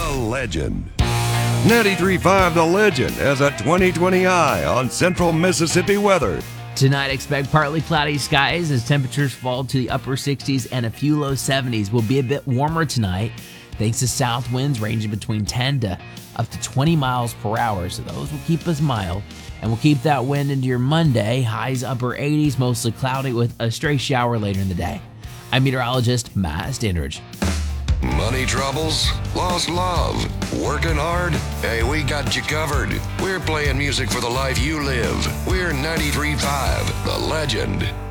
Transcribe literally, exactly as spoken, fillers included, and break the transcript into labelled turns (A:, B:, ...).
A: Legend. ninety-three point five The Legend has a twenty twenty eye on central Mississippi weather.
B: Tonight, expect partly cloudy skies as temperatures fall to the upper sixties and a few low seventies. Will be a bit warmer tonight thanks to south winds ranging between ten to up to twenty miles per hour. So those will keep us mild, and we'll keep that wind into your Monday. Highs upper eighties, mostly cloudy with a stray shower later in the day. I'm meteorologist Matt Standridge.
A: Money troubles? Lost love? Working hard? Hey, we got you covered. We're playing music for the life you live. We're ninety-three point five The Legend.